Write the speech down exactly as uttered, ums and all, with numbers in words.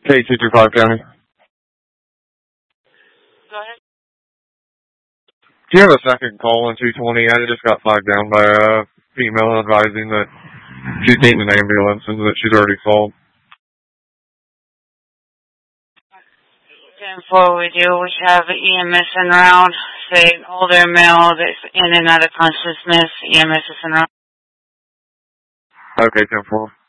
K two two five County. Go ahead. Do you have a second call on two twenty? I just got flagged down by a female advising that she's needing an ambulance and that she's already called. ten four, we do. We have E M S en route. Say an older male that's in and out of consciousness. E M S is en route. Okay, ten four.